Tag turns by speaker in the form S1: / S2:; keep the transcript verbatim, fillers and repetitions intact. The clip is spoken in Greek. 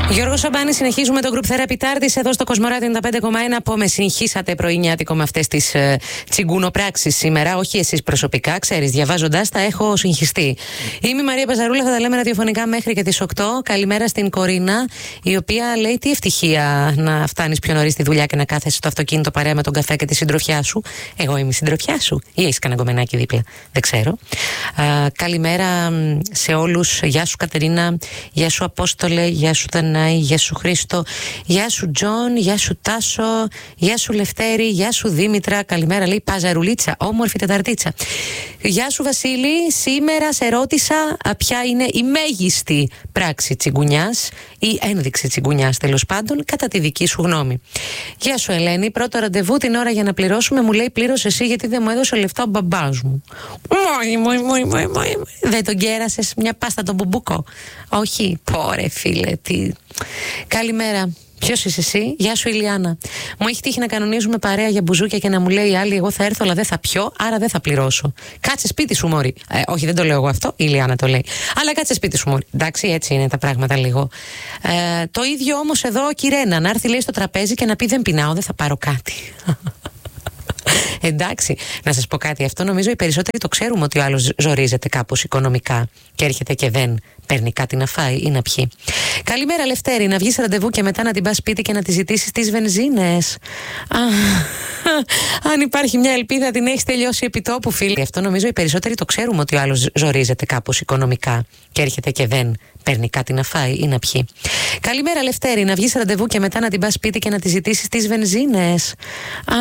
S1: Γιώργος Σαμπάνης, συνεχίζουμε το Group Therapy Τάρτης εδώ στο Κοσμοράδιο ενενήντα πέντε κόμμα ένα. Πω με συγχύσατε πρωινιάτικο με αυτές τις ε, τσιγκουνοπράξεις σήμερα. Όχι εσείς προσωπικά, ξέρεις, διαβάζοντας τα έχω συγχυστεί. Είμαι η Μαρία Παζαρούλα, θα τα λέμε ραδιοφωνικά μέχρι και τις οκτώ. Καλημέρα στην Κορίνα, η οποία λέει τι ευτυχία να φτάνεις πιο νωρίς στη δουλειά και να κάθεσαι στο αυτοκίνητο παρέα με τον καφέ και τη συντροφιά σου. Εγώ είμαι η συντροφιά σου, ή έχεις κανένα γκομενάκι δίπλα, δεν ξέρω. Α, καλημέρα σε όλους. Γεια σου Κατερίνα, γεια σου Απόστολε, γεια σου Δανάη, γεια σου Χρήστο, γεια σου Τζον, γεια σου Τάσο, γεια σου Λευτέρη, γεια σου Δήμητρα. Καλημέρα, λέει Παζαρουλίτσα, όμορφη Τεταρτίτσα. Γεια σου Βασίλη, σήμερα σε ρώτησα ποια είναι η μέγιστη πράξη τσιγκουνιάς ή ένδειξη τσιγκουνιάς τέλος πάντων, κατά τη δική σου γνώμη. Γεια σου Ελένη, πρώτο ραντεβού την ώρα για να πληρώσουμε, μου λέει πλήρωσε εσύ γιατί δεν μου έδωσε λεφτά ο μπαμπάς μου. Μόι, μόι, μόι, μόι, μόι. Δεν τον κέρασες μια πάστα τον μπουμπούκο? Όχι, πόρε φίλε, τι... Καλημέρα. Ποιος είσαι εσύ? Γεια σου Ηλιάνα. Μου έχει τύχει να κανονίζουμε παρέα για μπουζούκια και να μου λέει η άλλη: εγώ θα έρθω, αλλά δεν θα πιω, άρα δεν θα πληρώσω. Κάτσε σπίτι σου, Μωρή. Ε, όχι, δεν το λέω εγώ αυτό, η Ηλιάνα το λέει. Αλλά κάτσε σπίτι σου, Μωρή. Εντάξει, έτσι είναι τα πράγματα λίγο. Ε, το ίδιο όμως εδώ, Κυρένα, να έρθει λέει στο τραπέζι και να πει: δεν πεινάω, δεν θα πάρω κάτι. Εντάξει, να σας πω κάτι. Αυτό νομίζω οι περισσότεροι το ξέρουμε, ότι ο άλλος ζορίζεται κάπως οικονομικά και έρχεται και δεν παίρνει κάτι να φάει ή να πιει. Καλημέρα Λευτέρη, να βγεις ραντεβού και μετά να την πας σπίτι και να τη ζητήσεις τις βενζίνες. Α, αν υπάρχει μια ελπίδα την έχεις τελειώσει επί τόπου, φίλοι. Αυτό νομίζω οι περισσότεροι το ξέρουμε, ότι ο άλλος ζορίζεται κάπως οικονομικά και έρχεται και δεν παίρνει κάτι να φάει ή να πιει. Καλημέρα Λευτέρη, να βγεις ραντεβού και μετά να την πας σπίτι και να τη ζητήσεις τις βενζίνες.